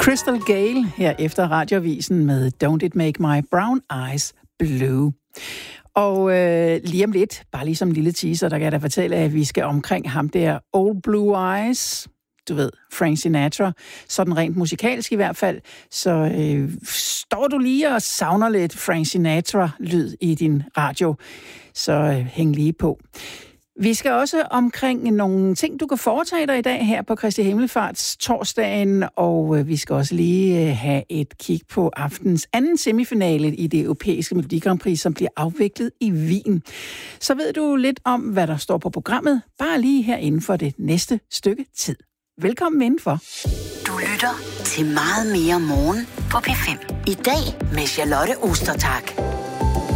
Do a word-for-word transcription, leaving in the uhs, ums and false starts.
Crystal Gale her efter radioavisen med Don't It Make My Brown Eyes Blue. Og øh, lige om lidt, bare lige som en lille teaser, der kan jeg da fortælle, at vi skal omkring ham der Old Blue Eyes, du ved, Frank Sinatra, sådan rent musikalsk i hvert fald. Så øh, står du lige og savner lidt Frank Sinatra-lyd i din radio, så øh, hæng lige på. Vi skal også omkring nogle ting, du kan foretage dig i dag her på Kristi Himmelfarts torsdagen, og øh, vi skal også lige øh, have et kig på aftens anden semifinale i det europæiske Melodi Grand Prix, som bliver afviklet i Wien. Så ved du lidt om, hvad der står på programmet, bare lige her inden for det næste stykke tid. Velkommen indenfor. Du lytter til Meget mere morgen på P fem. I dag med Charlotte Ostertag.